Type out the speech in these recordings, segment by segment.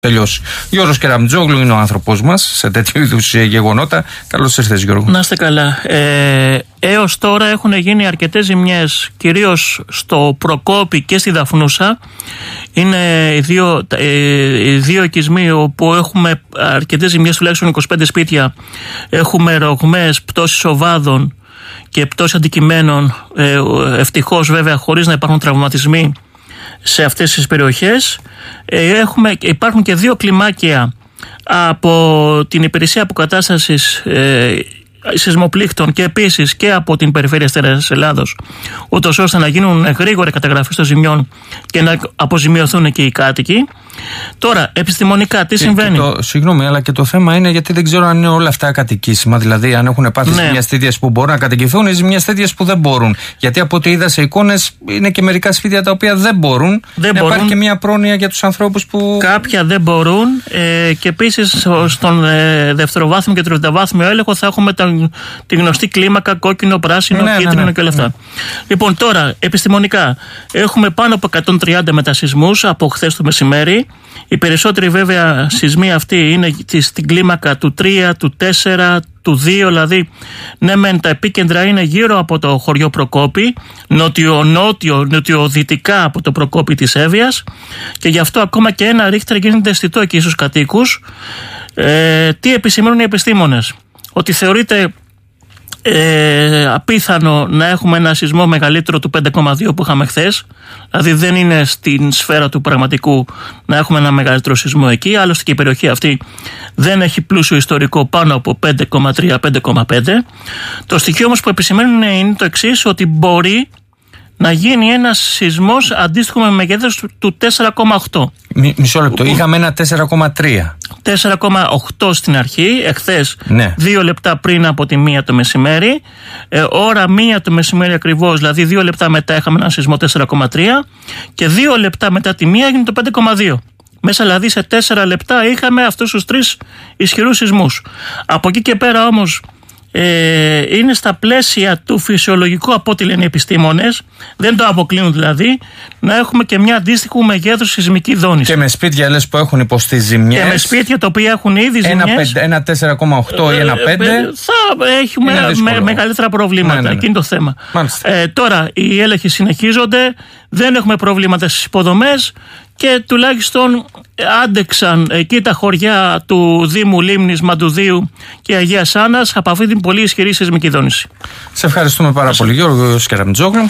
τελειώσει. Γιώργος Κεραμτζόγλου είναι ο άνθρωπος μας σε τέτοιου είδους γεγονότα. Καλώς ήρθες, Γιώργο. Να είστε καλά. Έως τώρα έχουν γίνει αρκετές ζημιές, κυρίως στο Προκόπη και στη Δαφνούσα. Είναι οι δύο οικισμοί όπου έχουμε αρκετές ζημιές, τουλάχιστον 25 σπίτια. Έχουμε ρογμές, πτώσεις οβάδων και πτώσεις αντικειμένων. Ευτυχώς, βέβαια, χωρίς να υπάρχουν τραυματισμοί σε αυτές τις περιοχές. Υπάρχουν και 2 κλιμάκια από την Υπηρεσία Αποκατάστασης Σεισμοπλήκτων και επίσης και από την Περιφέρεια Στέρεας Ελλάδος, ούτως ώστε να γίνουν γρήγορη καταγραφή των ζημιών και να αποζημιωθούν και οι κάτοικοι. Τώρα, επιστημονικά, τι συμβαίνει? Συγγνώμη, αλλά και το θέμα είναι γιατί δεν ξέρω αν είναι όλα αυτά κατοικήσιμα. Δηλαδή, αν έχουν πάθει ζημιές τέτοιες που μπορούν να κατοικηθούν ή ζημιές τέτοιες που δεν μπορούν. Γιατί από ό,τι είδα σε εικόνες, είναι και μερικά σπίτια τα οποία δεν μπορούν. Υπάρχει και μια πρόνοια για τους ανθρώπους που. Κάποια δεν μπορούν. Και επίσης, στον δευτεροβάθμιο και τριτοβάθμιο έλεγχο θα έχουμε τη γνωστή κλίμακα κόκκινο, πράσινο, κίτρινο και όλα αυτά. Λοιπόν, τώρα, επιστημονικά, έχουμε πάνω από 130 μετασεισμούς από χθες το μεσημέρι. Οι περισσότεροι, βέβαια, σεισμοί αυτοί είναι στην κλίμακα του 3, του 4, του 2, δηλαδή, ναι, μεν τα επίκεντρα είναι γύρω από το χωριό Προκόπη, νοτιοδυτικά από το Προκόπη της Εύβοιας, και γι' αυτό ακόμα και ένα ρίχτερ γίνεται αισθητό εκεί στους κατοίκους. Τι επισημαίνουν οι επιστήμονες? Ότι θεωρείται απίθανο να έχουμε ένα σεισμό μεγαλύτερο του 5,2 που είχαμε χθες. Δηλαδή δεν είναι στην σφαίρα του πραγματικού να έχουμε ένα μεγαλύτερο σεισμό εκεί. Άλλωστε και η περιοχή αυτή δεν έχει πλούσιο ιστορικό πάνω από 5,3-5,5. Το στοιχείο όμως που επισημαίνουν είναι το εξής, ότι μπορεί να γίνει ένας σεισμός αντίστοιχο με μεγέθυνση του 4,8. Μισό λεπτό, είχαμε ένα 4,3. 4,8 στην αρχή, εχθές, ναι. 2 λεπτά πριν από τη 1 το μεσημέρι. Ώρα 1 το μεσημέρι ακριβώς, δηλαδή 2 λεπτά μετά είχαμε ένα σεισμό 4,3 και 2 λεπτά μετά τη 1 έγινε το 5,2. Μέσα δηλαδή σε 4 λεπτά είχαμε αυτούς τους 3 ισχυρούς σεισμούς. Από εκεί και πέρα όμως είναι στα πλαίσια του φυσιολογικού, από ό,τι λένε οι επιστήμονες, δεν το αποκλείουν δηλαδή, να έχουμε και μια αντίστοιχου μεγέθους σεισμική δόνηση. Και με σπίτια λες που έχουν υποστεί ζημιές. Και με σπίτια τα οποία έχουν ήδη ζημιές. Ένα 4,8 ή ένα 5. Θα έχουμε μεγαλύτερα προβλήματα. Ναι. Εκεί είναι το θέμα. Τώρα οι έλεγχοι συνεχίζονται, δεν έχουμε προβλήματα στις υποδομές και τουλάχιστον άντεξαν εκεί τα χωριά του Δήμου Λίμνης, Μαντουδίου και Αγίας Άννας από αυτή την πολύ ισχυρή σεισμική δόνηση. Σε ευχαριστούμε πάρα πολύ, Γιώργο Κεραμτζόγλου.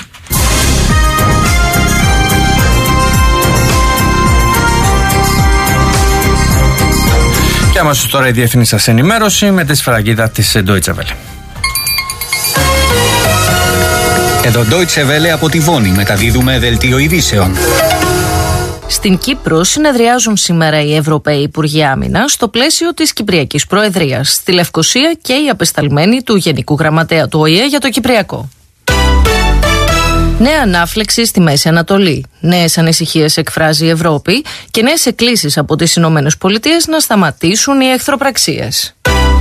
Και αμέσως τώρα η διεθνή σας ενημέρωση με τη σφραγίδα της Deutsche Welle. Εδώ Deutsche Welle από τη Βόνη, μεταδίδουμε δελτίο ειδήσεων. Στην Κύπρο συνεδριάζουν σήμερα οι Ευρωπαίοι Υπουργοί Άμυνας στο πλαίσιο της Κυπριακής Προεδρίας. Στη Λευκοσία και οι απεσταλμένοι του Γενικού Γραμματέα του ΟΗΕ για το Κυπριακό. Νέα ανάφλεξη στη Μέση Ανατολή. Νέες ανησυχίες εκφράζει η Ευρώπη και νέες εκκλήσεις από τις Ηνωμένες Πολιτείες να σταματήσουν οι εχθροπραξίες.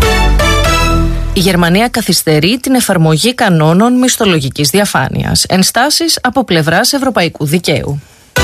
Η Γερμανία καθυστερεί την εφαρμογή κανόνων μισθολογικής διαφάνειας. Ενστάσεις από πλευράς ευρωπαϊκού δικαίου.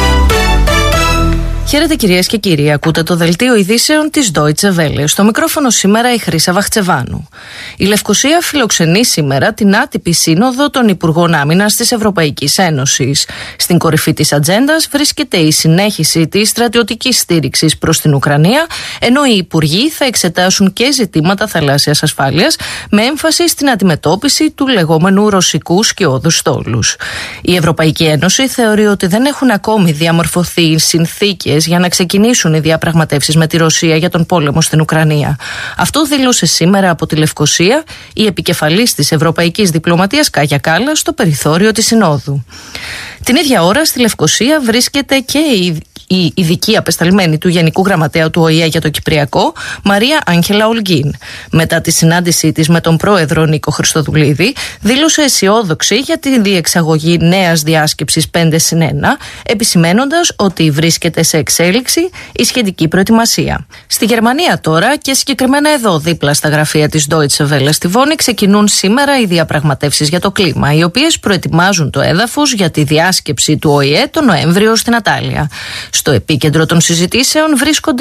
Χαίρετε κυρίες και κύριοι, ακούτε το δελτίο ειδήσεων της Deutsche Welle. Στο μικρόφωνο σήμερα η Χρύσα Βαχτσεβάνου. Η Λευκοσία φιλοξενεί σήμερα την άτυπη σύνοδο των Υπουργών Άμυνας της Ευρωπαϊκής Ένωσης. Στην κορυφή της ατζέντας βρίσκεται η συνέχιση της στρατιωτικής στήριξης προς την Ουκρανία, ενώ οι Υπουργοί θα εξετάσουν και ζητήματα θαλάσσιας ασφάλειας με έμφαση στην αντιμετώπιση του λεγόμενου ρωσικού σκιώδους στόλους. Η Ευρωπαϊκή Ένωση θεωρεί ότι δεν έχουν ακόμη διαμορφωθεί συνθήκες για να ξεκινήσουν οι διαπραγματεύσεις με τη Ρωσία για τον πόλεμο στην Ουκρανία. Αυτό δήλωσε σήμερα από τη Λευκοσία η επικεφαλής της Ευρωπαϊκής Διπλωματίας Κάγια Κάλλας στο περιθώριο της Συνόδου. Την ίδια ώρα στη Λευκοσία βρίσκεται και η ειδική απεσταλμένη του Γενικού Γραμματέα του ΟΗΕ για το Κυπριακό, Μαρία Άγγελα Ολγκίν. Μετά τη συνάντησή της με τον πρόεδρο Νίκο Χριστοδουλίδη, δήλωσε αισιόδοξη για τη διεξαγωγή νέας διάσκεψης 5+1, επισημένοντας ότι βρίσκεται σε εξέλιξη η σχετική προετοιμασία. Στη Γερμανία τώρα, και συγκεκριμένα εδώ δίπλα στα γραφεία της Deutsche Welle στη Βόνη, ξεκινούν σήμερα οι διαπραγματεύσεις για το κλίμα, οι οποίες προετοιμάζουν το έδαφος για τη διάσκεψη του ΟΗΕ τον Νοέμβριο στην Ατάλια. Στο επίκεντρο των συζητήσεων βρίσκονται